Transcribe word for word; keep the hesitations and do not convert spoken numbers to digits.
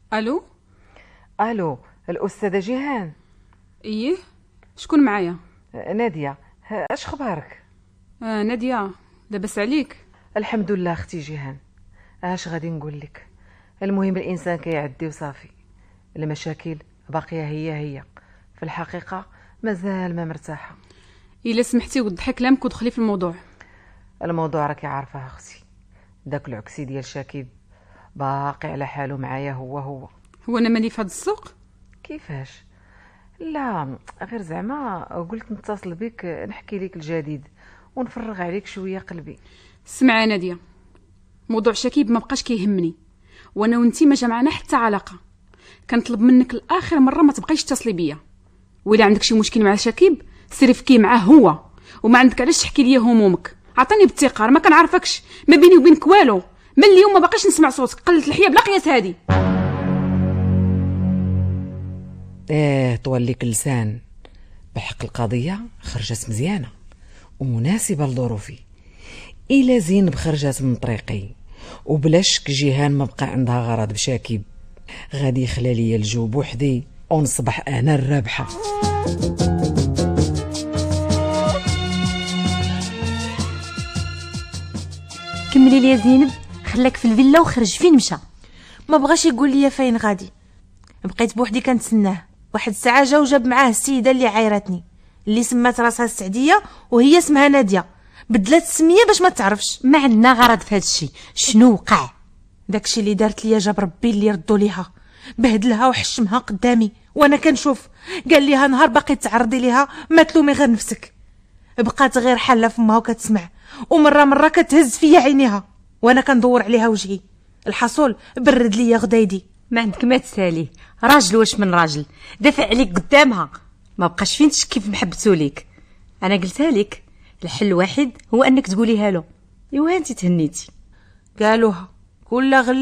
الو. الو، الاستاذه جيهان. ايه، شكون معايا؟ ناديه، اش خبارك؟ آه ناديه، لاباس عليك؟ الحمد لله اختي جيهان. اش غادي نقول لك؟ المهم الانسان كيعدي وصافي، المشاكل باقيه هي هي، في الحقيقه مازال ما مرتاحه. الا سمحتي وضحي كلامك ودخلي في الموضوع. الموضوع راكي عارفه اختي، داك العكسي ديال شاكيب باقي على حاله معايا هو هو. هو انا مالي في هذا السوق؟ كيفاش؟ لا غير زعما قلت نتصل بك نحكي لك الجديد ونفرغ عليك شويه قلبي. سمعي ناديه، موضوع شكيب ما بقاش كيهمني، وانا وانتي ما جا معنا حتى علاقه. كنطلب منك لاخر مره ما تبقايش تتصلي بيا، وإلا عندك شي مشكل مع شكيب سيري فكي معاه هو، وما عندك علاش تحكي لي همومك. عطيني بالثقه، ما كنعرفكش، ما بيني وبينك والو. من اليوم ما باقاش نسمع صوتك، قلت الحياه بلا قياس هادي. ايه طول لك اللسان، بحق القضيه خرجت مزيانه ومناسبه لظروفي. الا زينب خرجت من طريقي وبلا شك جيهان ما بقى عندها غرض بشاكيب، غادي يخلى ليا الجو بوحدي ونصبح انا الرابحه. كملي لي يا زينب، خلاك في الفيلا وخرج فين مشى؟ ما بغاش يقول لي فين غادي، بقيت بوحدي كنتسناه. واحد الساعه جا وجاب معاه السيده اللي عايرتني، اللي سمات راسها السعديه وهي اسمها ناديه، بدلات السميه باش ما تعرفش. ما عندنا غرض في هذا الشيء. شنو وقع؟ داكشي اللي دارت ليا جاب ربي اللي ردوا ليها، بهدلها وحشمها قدامي وانا كنشوف. قال ليها نهار باقي تعرضي ليها ما تلومي غير نفسك. بقات غير حاله فمها وكتسمع، ومره مره كتهز فيا عينيها وانا كندور عليها وجهي. الحصول برد ليا غدايدي. ما عندك ما تسالي، راجل واش من راجل دافع عليك قدامها، ما بقاش فين تشكي في محبته ليك. انا قلتها لك، الحل الوحيد هو انك تقوليها له. ايوا انت تهنيتي. قالوها كل غل